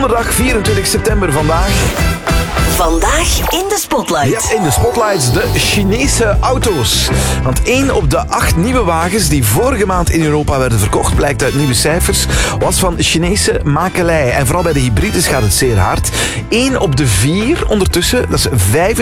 donderdag 24 september vandaag. Vandaag in de Spotlight. Ja, in de Spotlights de Chinese auto's. Want 1 op de 8 nieuwe wagens die vorige maand in Europa werden verkocht, blijkt uit nieuwe cijfers, was van Chinese makelij. En vooral bij de hybrides gaat het zeer hard. 1 op de 4 ondertussen, dat is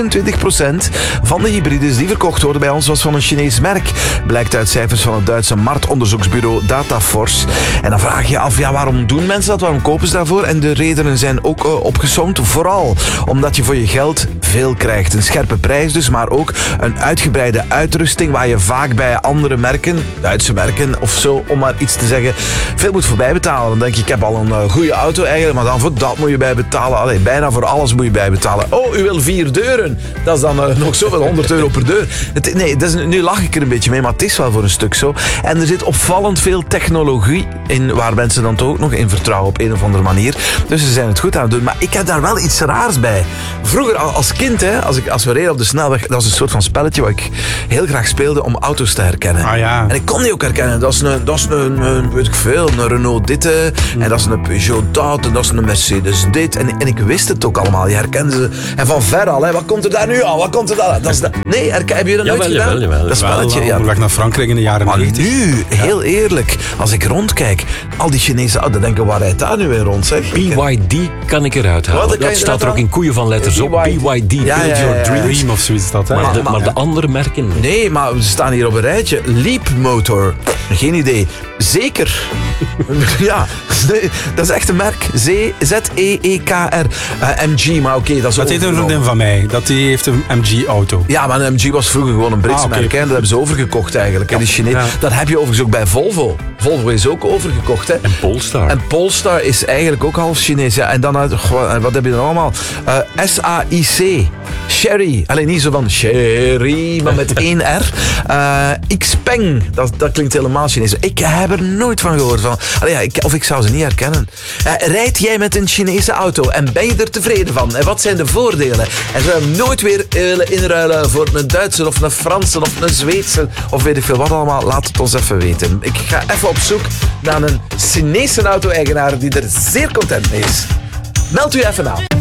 25% van de hybrides die verkocht worden bij ons, was van een Chinees merk. Blijkt uit cijfers van het Duitse marktonderzoeksbureau Dataforce. En dan vraag je je af, ja, waarom doen mensen dat? Waarom kopen ze daarvoor? En de redenen zijn ook opgesomd. Vooral omdat je voor je geld veel krijgt. Een scherpe prijs dus, maar ook een uitgebreide uitrusting waar je vaak bij andere merken, Duitse merken of zo, om maar iets te zeggen, veel moet voorbij betalen. Dan denk je, ik heb al een goede auto eigenlijk, maar dan voor dat moet je bij betalen. Allee, bijna voor alles moet je bij betalen. Oh, u wil 4 deuren. Dat is dan nog zoveel, 100 euro per deur. Nu lach ik er een beetje mee, maar het is wel voor een stuk zo. En er zit opvallend veel technologie in, waar mensen dan toch ook nog in vertrouwen op een of andere manier. Dus ze zijn het goed aan het doen. Maar ik heb daar wel iets raars bij. Vroeger als kind, hè, als we reden op de snelweg, dat was een soort van spelletje wat ik heel graag speelde om auto's te herkennen. Ah, ja. En ik kon die ook herkennen. Dat is een weet ik veel, een Renault dit, en dat is een Peugeot dat, en dat is een Mercedes dit. En ik wist het ook allemaal. Je herkende ze. En van ver al, hè, wat komt er daar nu al? Wat komt er daar? Dat is nee, heb je dat nooit gedaan? Jawel. Dat spelletje, ja. Onderweg naar Frankrijk in de jaren 90. Maar nu, heel eerlijk, als ik rondkijk, al die Chinese auto's, dan denk ik, waar rijdt daar nu weer rond, zeg? BYD kan ik eruit halen. Wat, Dat staat er ook in koeien van letters op. BYD, Ja, Build Your Dreams. Dream of zoiets dat, hè? Maar de andere merken... Nee, maar we staan hier op een rijtje. Leap Motor. Geen idee. Zeker. Ja, nee, dat is echt een merk. Z-E-E-K-R. MG, maar oké, dat is Dat heet een overgenomen. vriendin van mij. Die heeft een MG-auto. Ja, maar een MG was vroeger gewoon een Brits oké. merk. Hè. Dat hebben ze overgekocht eigenlijk. Hè. Die Chinees. Ja. Dat heb je overigens ook bij Volvo. Volvo is ook overgekocht. Hè. En Polestar. En Polestar is eigenlijk ook half Chinees. Ja. En dan, wat heb je dan allemaal? SAIC. Sherry. Alleen niet zo van Sherry, maar met 1 R. Xpeng. Dat klinkt helemaal Chinees. Ik heb er nooit van gehoord. Of ik zou ze niet herkennen. Rijd jij met een Chinese auto en ben je er tevreden van? En wat zijn de voordelen? En zou je hem nooit weer willen inruilen voor een Duitse of een Franse of een Zweedse of weet ik veel wat allemaal? Laat het ons even weten. Ik ga even op zoek naar een Chinese auto-eigenaar die er zeer content mee is. Meld u even aan.